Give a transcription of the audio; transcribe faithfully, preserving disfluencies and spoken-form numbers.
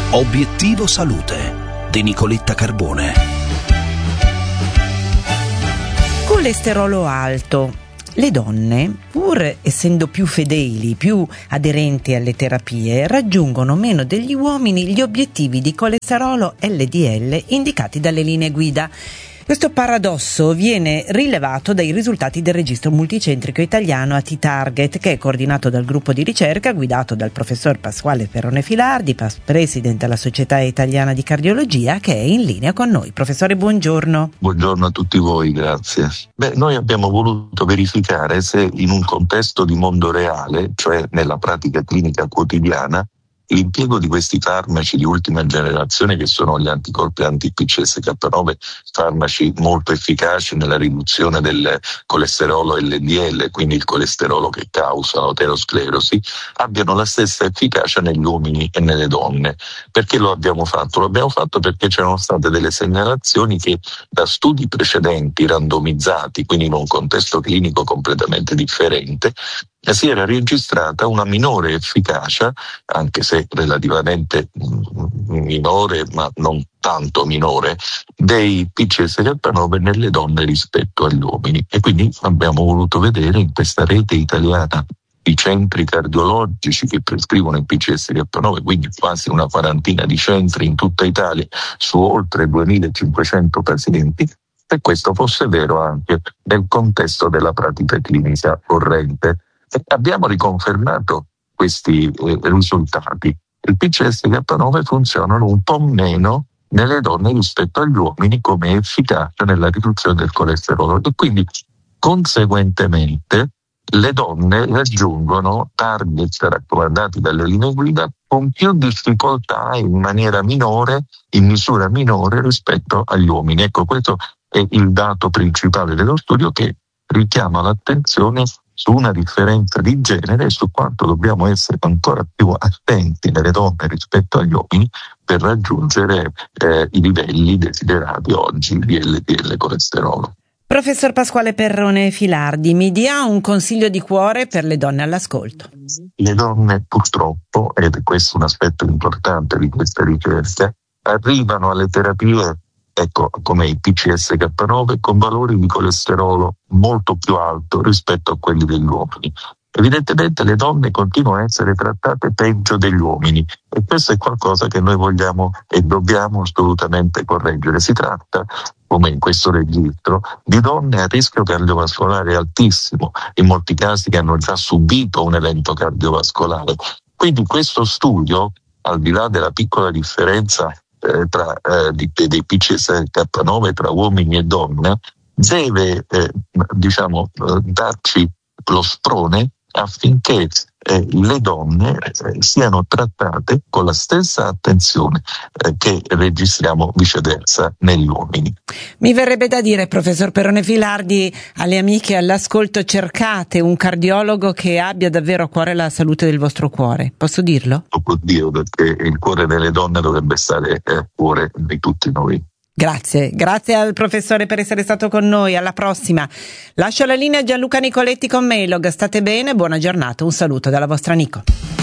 Obiettivo Salute di Nicoletta Carbone. Colesterolo alto. Le donne, pur essendo più fedeli, più aderenti alle terapie, raggiungono meno degli uomini gli obiettivi di colesterolo L D L indicati dalle linee guida. Questo paradosso viene rilevato dai risultati del registro multicentrico italiano A T-Target, che è coordinato dal gruppo di ricerca guidato dal professor Pasquale Perrone Filardi, presidente della Società Italiana di Cardiologia, che è in linea con noi. Professore, buongiorno. Buongiorno a tutti voi, grazie. Beh, noi abbiamo voluto verificare se in un contesto di mondo reale, cioè nella pratica clinica quotidiana, l'impiego di questi farmaci di ultima generazione, che sono gli anticorpi anti-P C S K nove, farmaci molto efficaci nella riduzione del colesterolo L D L, quindi il colesterolo che causa l'aterosclerosi, abbiano la stessa efficacia negli uomini e nelle donne. Perché lo abbiamo fatto? Lo abbiamo fatto perché c'erano state delle segnalazioni che da studi precedenti randomizzati, quindi in un contesto clinico completamente differente, si era registrata una minore efficacia, anche se relativamente minore, ma non tanto minore, dei P C S K nove nelle donne rispetto agli uomini. E quindi abbiamo voluto vedere in questa rete italiana di centri cardiologici che prescrivono il P C S K nove, quindi quasi una quarantina di centri in tutta Italia su oltre duemilacinquecento pazienti, e questo fosse vero anche nel contesto della pratica clinica corrente. E abbiamo riconfermato questi eh, risultati. Il P C S K nove funzionano un po' meno nelle donne rispetto agli uomini come efficacia nella riduzione del colesterolo, e quindi conseguentemente le donne raggiungono target raccomandati dalle linee guida con più difficoltà, in maniera minore, in misura minore rispetto agli uomini. Ecco, questo è il dato principale dello studio, che richiama l'attenzione su una differenza di genere e su quanto dobbiamo essere ancora più attenti nelle donne rispetto agli uomini per raggiungere eh, i livelli desiderati oggi di L D L colesterolo. Professor Pasquale Perrone Filardi, mi dia un consiglio di cuore per le donne all'ascolto. Le donne purtroppo, ed è questo un aspetto importante di questa ricerca, arrivano alle terapie, ecco, come i P C S K nove, con valori di colesterolo molto più alto rispetto a quelli degli uomini. Evidentemente le donne continuano a essere trattate peggio degli uomini, e questo è qualcosa che noi vogliamo e dobbiamo assolutamente correggere. Si tratta, come in questo registro, di donne a rischio cardiovascolare altissimo, in molti casi che hanno già subito un evento cardiovascolare. Quindi questo studio, al di là della piccola differenza eh, tra eh, di, dei P C S K nove tra uomini e donne, deve eh, diciamo eh, darci lo sprone affinché eh, le donne eh, siano trattate con la stessa attenzione eh, che registriamo viceversa negli uomini. Mi verrebbe da dire, professor Perrone Filardi, alle amiche all'ascolto: cercate un cardiologo che abbia davvero a cuore la salute del vostro cuore. Posso dirlo? Lo può dire, perché il cuore delle donne dovrebbe stare a cuore di tutti noi. Grazie, grazie al professore per essere stato con noi. Alla prossima. Lascio la linea a Gianluca Nicoletti con Mailog. State bene, buona giornata, un saluto dalla vostra Nico.